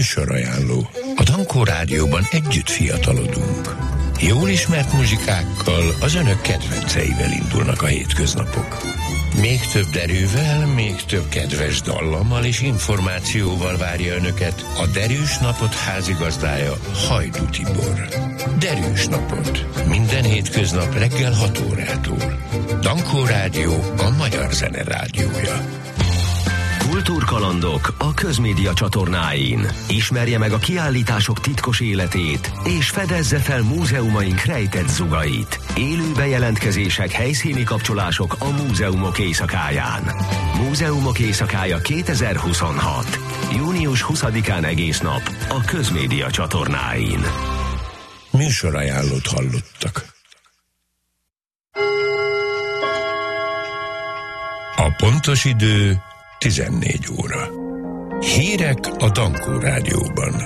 Műsorajánló. A Dankó Rádióban együtt fiatalodunk. Jól ismert muzsikákkal, az önök kedvenceivel indulnak a hétköznapok. Még több derűvel, még több kedves dallammal és információval várja önöket a Derűs Napot házigazdája, Hajdú Tibor. Derűs Napot. Minden hétköznap reggel 6 órától. Dankó Rádió, a magyar zene rádiója. Kultúrkalandok a Közmédia csatornáin. Ismerje meg a kiállítások titkos életét, és fedezze fel múzeumaink rejtett zugait. Élő bejelentkezések, helyszíni kapcsolások a múzeumok éjszakáján. Múzeumok éjszakája 2026. Június 20-án egész nap a Közmédia csatornáin. Műsorajánlót hallottak. A pontos idő 14 óra. Hírek a Dankó Rádióban.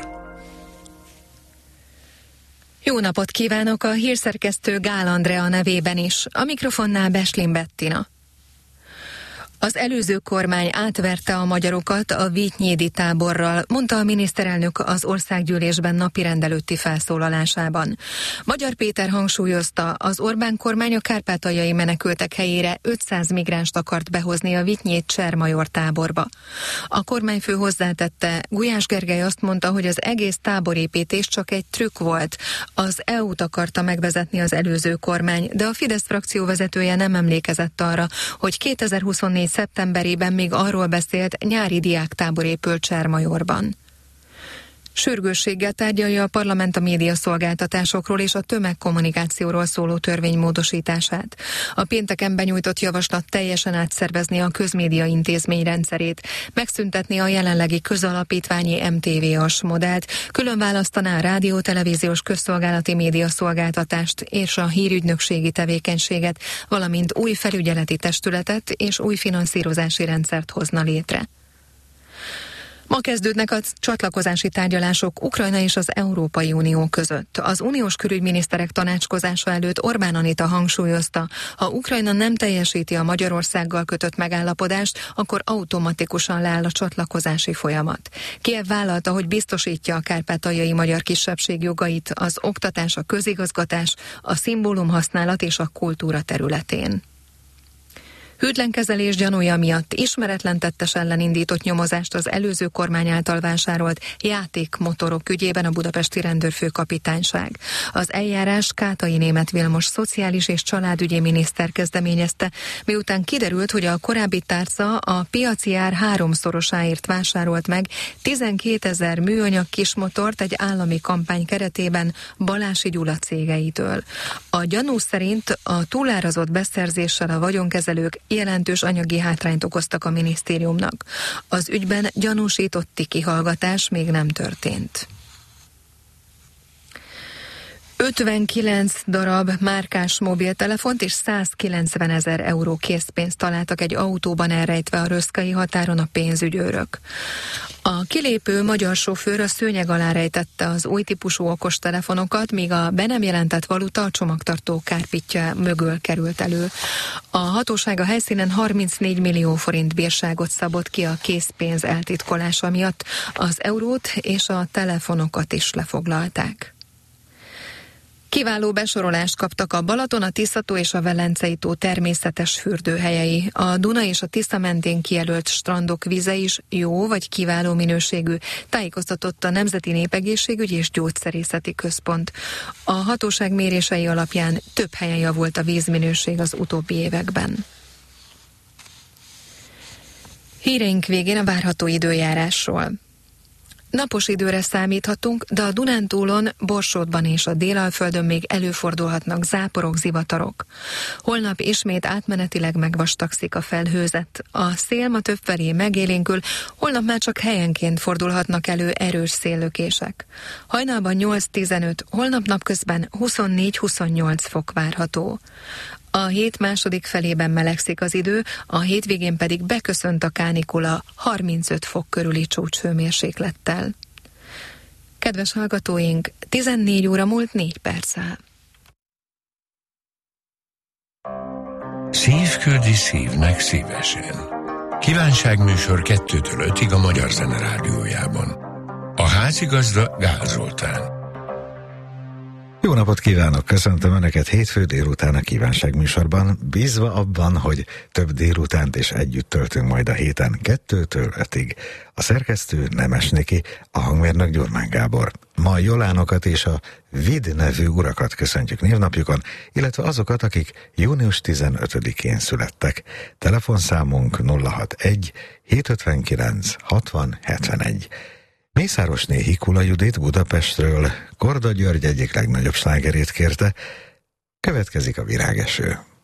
Jó napot kívánok a hírszerkesztő Gál Andrea nevében is. A mikrofonnál Beslin Bettina. Az előző kormány átverte a magyarokat a Vitynyédi táborral, mondta a miniszterelnök az országgyűlésben napirend előtti felszólalásában. Magyar Péter hangsúlyozta, az Orbán kormány a kárpátaljai menekültek helyére 500 migránst akart behozni a Vitynyéd-Csermajor táborba. A kormányfő hozzátette, Gulyás Gergely azt mondta, hogy az egész táborépítés csak egy trükk volt. Az EU-t akarta megvezetni az előző kormány, de a Fidesz frakció vezetője nem emlékezett arra, hogy 2024 szeptemberében még arról beszélt, nyári diáktábor épül Csermajorban. Sürgősséggel tárgyalja a parlament a médiaszolgáltatásokról és a tömegkommunikációról szóló törvény módosítását. A pénteken benyújtott javaslat teljesen átszervezni a közmédia intézmény rendszerét, megszüntetni a jelenlegi közalapítványi MTV-as modellt, külön választaná a rádió-televíziós közszolgálati médiaszolgáltatást és a hírügynökségi tevékenységet, valamint új felügyeleti testületet és új finanszírozási rendszert hozna létre. Ma kezdődnek a csatlakozási tárgyalások Ukrajna és az Európai Unió között. Az uniós külügyminiszterek tanácskozása előtt Orbán Anita hangsúlyozta, ha Ukrajna nem teljesíti a Magyarországgal kötött megállapodást, akkor automatikusan leáll a csatlakozási folyamat. Kijev vállalta, hogy biztosítja a kárpátaljai magyar kisebbség jogait az oktatás, a közigazgatás, a szimbólumhasználat és a kultúra területén. Hűtlen kezelés gyanúja miatt ismeretlen tettes ellen indított nyomozást az előző kormány által vásárolt játékmotorok ügyében a budapesti rendőrfőkapitányság. Az eljárás Kátai Németh Vilmos szociális és családügyi miniszter kezdeményezte, miután kiderült, hogy a korábbi tárca a piaci ár 3-szorosáért vásárolt meg 12 000 műanyag kismotort egy állami kampány keretében Balási Gyula cégeitől. A gyanú szerint a túlárazott beszerzéssel a vagyonkezelők jelentős anyagi hátrányt okoztak a minisztériumnak. Az ügyben gyanúsítotti kihallgatás még nem történt. 59 darab márkás mobiltelefont és 190 000 euró készpénzt találtak egy autóban elrejtve a röszkai határon a pénzügyőrök. A kilépő magyar sofőr a szőnyeg alá rejtette az új típusú okostelefonokat, míg a be nem jelentett valuta a csomagtartó kárpitja mögül került elő. A hatóság a helyszínen 34 millió forint bírságot szabott ki a készpénz eltitkolása miatt, az eurót és a telefonokat is lefoglalták. Kiváló besorolást kaptak a Balaton, a Tisza-tó és a Velencei tó természetes fürdőhelyei. A Duna és a Tisza mentén kijelölt strandok vize is jó vagy kiváló minőségű, tájékoztatott a Nemzeti Népegészségügyi és Gyógyszerészeti Központ. A hatóság mérései alapján több helyen javult a vízminőség az utóbbi években. Híreink végén a várható időjárásról. Napos időre számíthatunk, de a Dunántúlon, Borsodban és a Délalföldön még előfordulhatnak záporok, zivatarok. Holnap ismét átmenetileg megvastagszik a felhőzet. A szél ma többfelé megélénkül, holnap már csak helyenként fordulhatnak elő erős széllökések. Hajnalban 8-15, holnap napközben 24-28 fok várható. A hét második felében melegszik az idő, a hétvégén pedig beköszönt a kánikula 35 fok körüli csúcshőmérséklettel. Kedves hallgatóink, 14 óra múlt 4 perccel. Szív küldi szívnek szívesen. Kívánságműsor 2-től 5-ig a Magyar Zene Rádiójában. A házigazda Gál Zoltán. Jó napot kívánok, köszöntöm Önöket hétfő délután a Kívánság műsorban, bízva abban, hogy több délutánt is együtt töltünk majd a héten 2-től 5-ig. A szerkesztő Nemes Niki, a hangmérnök Gyurmán Gábor. Ma Jolánokat és a Vid nevű urakat köszöntjük névnapjukon, illetve azokat, akik június 15-én születtek. Telefonszámunk 061 759 60 71. Mészárosné Hikula Judit Budapestről Korda György egyik legnagyobb slágerét kérte, következik a Virágeső.